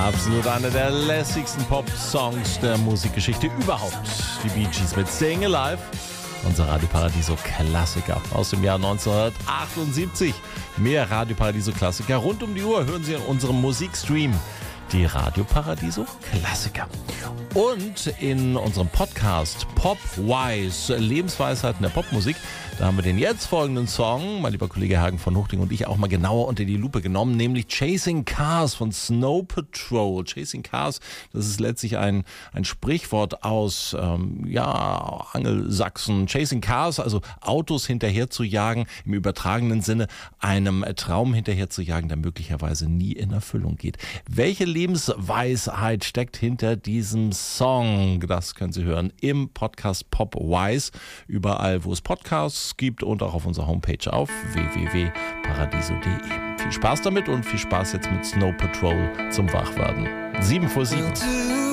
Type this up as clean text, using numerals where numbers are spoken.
Absolut einer der lässigsten Pop-Songs der Musikgeschichte überhaupt. Die Bee Gees mit Staying Alive. Unser Radio Paradiso Klassiker aus dem Jahr 1978. Mehr Radio Paradiso Klassiker rund um die Uhr hören Sie in unserem Musikstream. Die Radio Paradiso Klassiker. Und in unserem Podcast Popwise, Lebensweisheiten der Popmusik, da haben wir den jetzt folgenden Song, mein lieber Kollege Hagen von Huchting und ich, auch mal genauer unter die Lupe genommen, nämlich Chasing Cars von Snow Patrol. Chasing Cars, das ist letztlich ein Sprichwort aus Angelsachsen. Chasing Cars, also Autos hinterher zu jagen, im übertragenen Sinne einem Traum hinterher zu jagen, der möglicherweise nie in Erfüllung geht. Welche Lebensweisheit steckt hinter diesem Song? Das können Sie hören im Podcast Popwise, überall wo es Podcasts gibt und auch auf unserer Homepage auf www.paradiso.de. Viel Spaß damit und viel Spaß jetzt mit Snow Patrol zum Wachwerden. 7 vor 7.